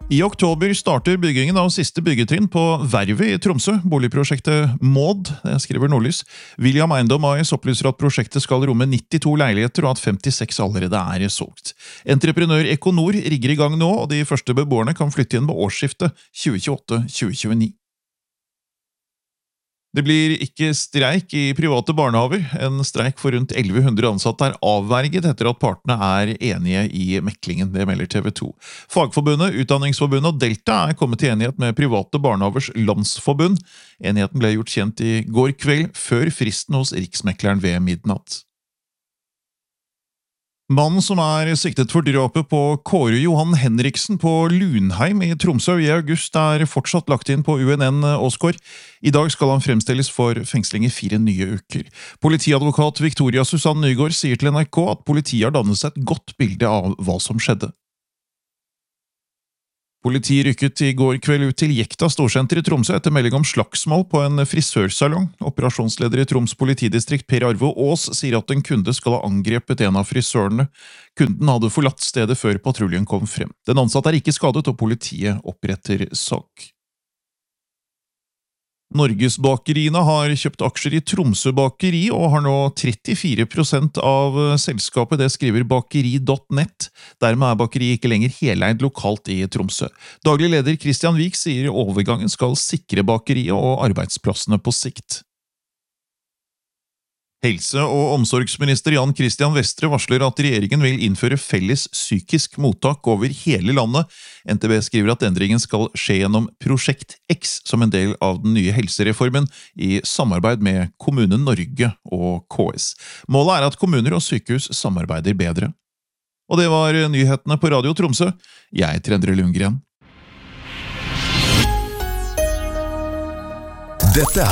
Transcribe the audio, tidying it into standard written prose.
I oktober starter byggingen av siste byggetrinn på Vervet i Tromsø, boligprosjektet Maud, det skriver Nordlys. William Eiendom AS opplyser at prosjektet skal romme 92 leiligheter og at 56 allerede er solgt. Entreprenør Econor rigger i gang nå, og de første beboerne kan flytte inn ved årsskiftet 2028-2029. Det blir ikke streik i private barnehaver. En streik for rundt 1100 ansatte er avverget etter at partene er enige i meklingen, det melder TV 2. Fagforbundet, Utdanningsforbundet og Delta er kommet til enighet med Private Barnehavers Landsforbund. Enigheten ble gjort kjent i går kveld, før fristen hos Riksmekleren ved midnatt. Mannen som er siktet for drapet på Kåre Johan Henriksen på Lunheim i Tromsø i august er fortsatt lagt inn på UNN Åsgård. I dag skal han fremstilles for fengsling i 4 nye uker. Politiadvokat Victoria Susanne Nygaard sier til NRK at politiet har dannet seg et godt bilde av hva som skjedde. Politiet rykket i går kveld ut til Jekta Storsenter i Tromsø etter melding om slagsmål på en frisørsalong. Operasjonsleder i Troms politidistrikt Per Arve Aas sier at en kunde skal ha angrepet en av frisørene. Kunden hadde forlatt stedet før patruljen kom frem. Den ansatte er ikke skadet, og politiet oppretter sak. Norgesbakeriene har kjøpt aksjer i Tromsø Bakeri og har nå 34% av selskapet, det skriver bakeri.net. Dermed er bakeriet ikke lenger heleid lokalt i Tromsø. Daglig leder Christian Vik sier overgangen skal sikre bakeriet og arbeidsplassene på sikt. Helse- og omsorgsminister Jan Christian Vestre varsler at regjeringen vil innføre felles psykisk mottak over hele landet. NTB skriver at endringen skal skje gjennom Prosjekt X som en del av den nye helsereformen i samarbeid med Kommune Norge og KS. Målet er at kommuner og sykehus samarbeider bedre. Og det var nyhetene på Radio Tromsø. Jeg heter Endre Lundgren. Dette